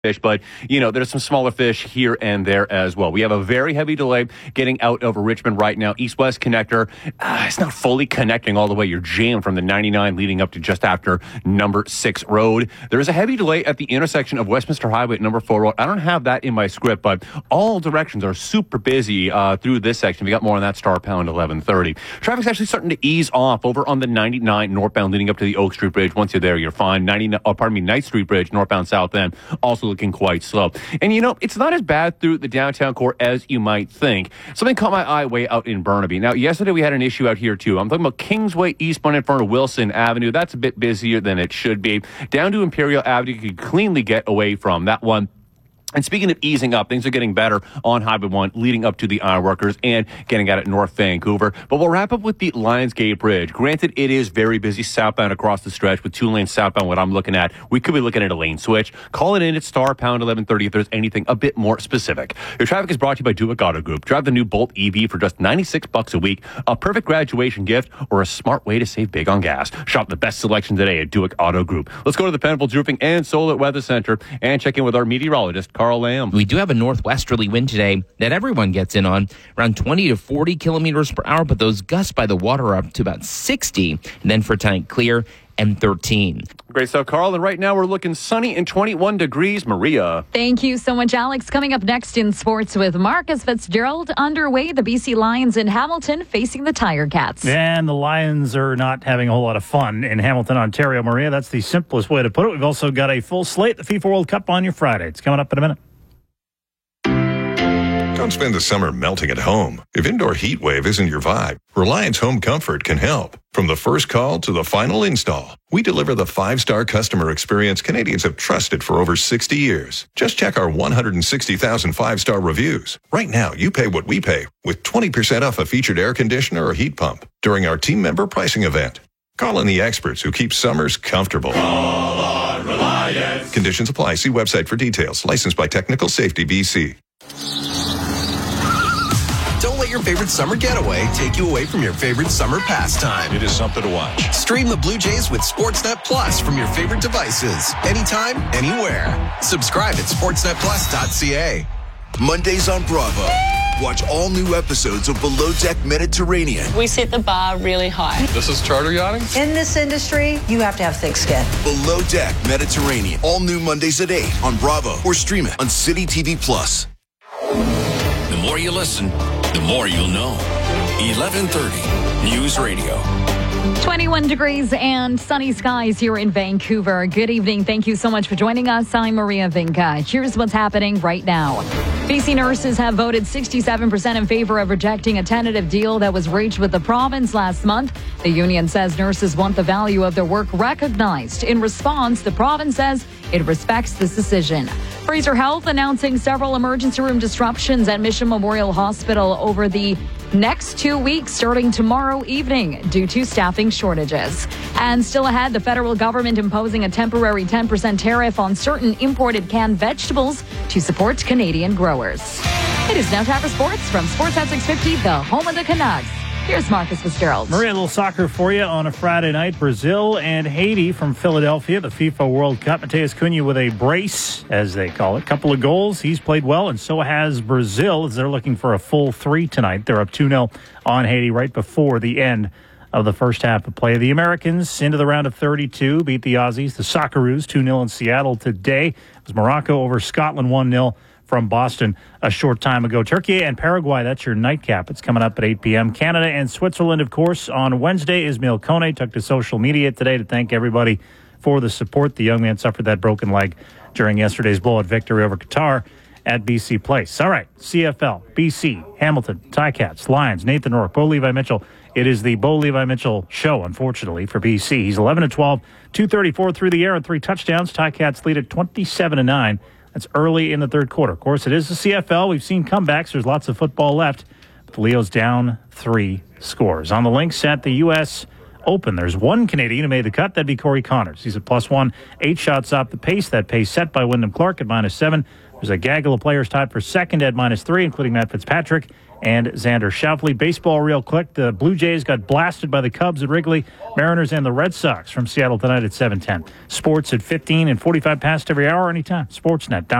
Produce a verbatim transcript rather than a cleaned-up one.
fish, but, you know, there's some smaller fish here and there as well. We have a very heavy delay getting out of Richmond right now. East-West connector, uh, it's not fully connecting all the way. You're jammed from the ninety-nine leading up to just after number six road. There is a heavy delay at the intersection of Westminster Highway at number four road. I don't have that in my script, but all directions are super busy uh, through this section. We got more on that star pound eleven thirty. Traffic's actually starting to ease off over on the ninety-nine northbound leading up to the Oak Street Bridge. Once you're there, you're fine. ninety, oh, pardon me, Ninth Street Bridge, northbound south end, also looking quite slow. And, you know, it's not as bad through the downtown core as you might think. Something caught my eye way out in Burnaby. Now, yesterday we had an issue out here, too. I'm talking about Kingsway eastbound in front of Wilson Avenue. That's a bit busier than it should be. Down to Imperial Avenue, you could cleanly get away from that one. And speaking of easing up, things are getting better on Highway one leading up to the Ironworkers and getting out at North Vancouver. But we'll wrap up with the Lionsgate Bridge. Granted, it is very busy southbound across the stretch with two lanes southbound. What I'm looking at, we could be looking at a lane switch. Call it in at star pound eleven thirty if there's anything a bit more specific. Your traffic is brought to you by Duick Auto Group. Drive the new Bolt E V for just ninety-six bucks a week. A perfect graduation gift or a smart way to save big on gas. Shop the best selection today at Duick Auto Group. Let's go to the Penfolds Roofing and Solar Weather Center and check in with our meteorologist, Carl Lamb. We do have a northwesterly wind today that everyone gets in on, around twenty to forty kilometers per hour, but those gusts by the water are up to about sixty. And then for tonight, clear and thirteen. Great stuff, Carl. And right now we're looking sunny and twenty-one degrees. Maria. Thank you so much, Alex. Coming up next in sports with Marcus Fitzgerald. Underway, the B C Lions in Hamilton facing the Tiger Cats. And the Lions are not having a whole lot of fun in Hamilton, Ontario, Maria. That's the simplest way to put it. We've also got a full slate, the FIFA World Cup on your Friday. It's coming up in a minute. Don't spend the summer melting at home. If indoor heat wave isn't your vibe, Reliance Home Comfort can help. From the first call to the final install, we deliver the five-star customer experience Canadians have trusted for over sixty years. Just check our one hundred sixty thousand five-star reviews. Right now, you pay what we pay with twenty percent off a featured air conditioner or heat pump during our team member pricing event. Call in the experts who keep summers comfortable. Call on Reliance. Conditions apply. See website for details. Licensed by Technical Safety B C. Don't let your favorite summer getaway take you away from your favorite summer pastime. It is something to watch. Stream the Blue Jays with Sportsnet Plus from your favorite devices. Anytime, anywhere. Subscribe at sportsnet plus dot c a. Mondays on Bravo. Watch all new episodes of Below Deck Mediterranean. We set the bar really high. This is charter yachting? In this industry, you have to have thick skin. Below Deck Mediterranean. All new Mondays at eight on Bravo or stream it on City T V Plus. The more you listen, the more you'll know. eleven thirty News Radio. twenty-one degrees and sunny skies here in Vancouver. Good evening. Thank you so much for joining us. I'm Maria Vinca. Here's what's happening right now. B C nurses have voted sixty-seven percent in favor of rejecting a tentative deal that was reached with the province last month. The union says nurses want the value of their work recognized. In response, the province says it respects this decision. Fraser Health announcing several emergency room disruptions at Mission Memorial Hospital over the next two weeks starting tomorrow evening due to staffing shortages. And still ahead, the federal government imposing a temporary ten percent tariff on certain imported canned vegetables to support Canadian growers. It is now time for sports from Sportsnet six fifty, the home of the Canucks. Here's Marcus Fitzgerald. Maria, a little soccer for you on a Friday night. Brazil and Haiti from Philadelphia, the FIFA World Cup. Mateus Cunha with a brace, as they call it. Couple of goals. He's played well, and so has Brazil, as they're looking for a full three tonight. They're up two nil on Haiti right before the end of the first half of play. The Americans into the round of thirty-two, beat the Aussies. The Socceroos two nil in Seattle today. It was Morocco over Scotland one nil. From Boston a short time ago. Turkey and Paraguay, that's your nightcap. It's coming up at eight p.m. Canada and Switzerland, of course, on Wednesday. Ismail Kone took to social media today to thank everybody for the support. The young man suffered that broken leg during yesterday's blowout victory over Qatar at B C Place. All right, C F L, B C, Hamilton, Ticats, Lions, Nathan Rourke, Bo Levi Mitchell. It is the Bo Levi Mitchell show, unfortunately, for B C. He's eleven to twelve, two thirty-four through the air and three touchdowns. Ticats lead at twenty-seven to nine. That's early in the third quarter. Of course, it is the C F L. We've seen comebacks. There's lots of football left. But the Leos down three scores. On the links at the U S open. There's one Canadian who made the cut. That'd be Corey Connors. He's at plus one, eight shots off the pace. That pace set by Wyndham Clark at minus seven. There's a gaggle of players tied for second at minus three, including Matt Fitzpatrick and Xander Schauffele. Baseball real quick. The Blue Jays got blasted by the Cubs at Wrigley. Mariners and the Red Sox from Seattle tonight at seven ten. Sports at fifteen and forty-five past every hour anytime. Sportsnet.